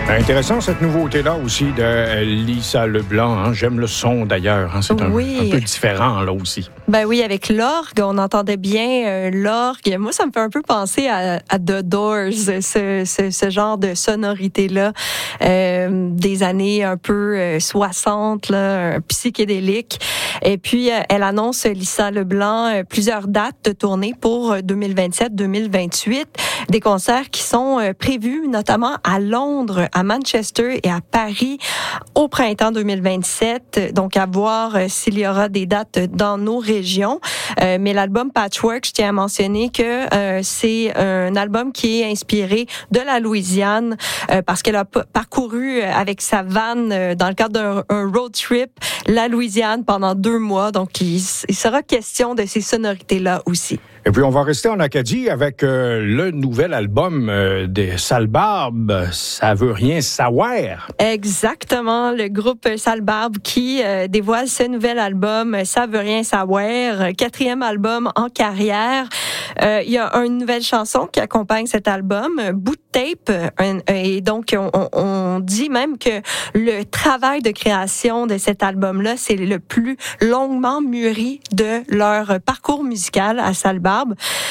Intéressant cette nouveauté-là aussi de Lisa Leblanc. Hein. J'aime le son d'ailleurs. Hein. C'est un peu différent là aussi. Ben oui, avec l'orgue, on entendait bien l'orgue. Moi, ça me fait un peu penser à The Doors, ce genre de sonorité-là des années un peu 60, là, psychédélique. Et puis, elle annonce, Lisa Leblanc, plusieurs dates de tournée pour 2027-2028. Des concerts qui sont prévus notamment à Londres, à Manchester et à Paris au printemps 2027. Donc, à voir s'il y aura des dates dans nos régions. Mais l'album Patchwork, je tiens à mentionner que c'est un album qui est inspiré de la Louisiane parce qu'elle a parcouru avec sa vanne dans le cadre d'un road trip la Louisiane pendant 2 mois. Donc, il sera question de ces sonorités-là aussi. Et puis, on va rester en Acadie avec le nouvel album des Sale Barbe, Ça veut rien savoir. Exactement, le groupe Sale Barbe qui dévoile ce nouvel album, Ça veut rien savoir, 4e album en carrière. Il y a une nouvelle chanson qui accompagne cet album, Bout de tape, et donc on dit même que le travail de création de cet album-là, c'est le plus longuement mûri de leur parcours musical à Sale Barbe.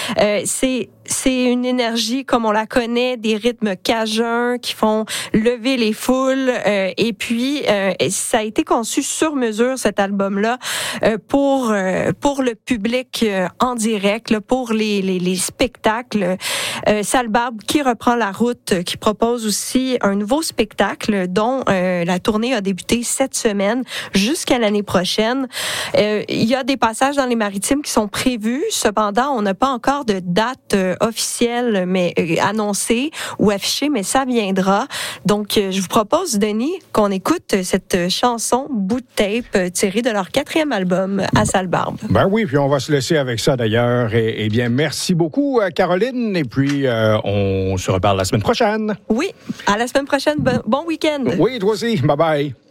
C'est une énergie comme on la connaît, des rythmes cajuns qui font lever les foules, et puis ça a été conçu sur mesure cet album-là pour le public en direct, là, pour les spectacles. Sale Barbe qui reprend la route, qui propose aussi un nouveau spectacle dont la tournée a débuté cette semaine jusqu'à l'année prochaine. Il y a des passages dans les Maritimes qui sont prévus. Cependant, on n'a pas encore de date officielle, mais annoncée ou affichée, mais ça viendra. Donc, je vous propose, Denis, qu'on écoute cette chanson Bout de tape tirée de leur 4e album à Sale Barbe. Ben oui, puis on va se laisser avec ça d'ailleurs. Eh bien, merci beaucoup, Caroline. Et puis, on se reparle la semaine prochaine. Oui, à la semaine prochaine. Bon week-end. Oui, toi aussi. Bye-bye.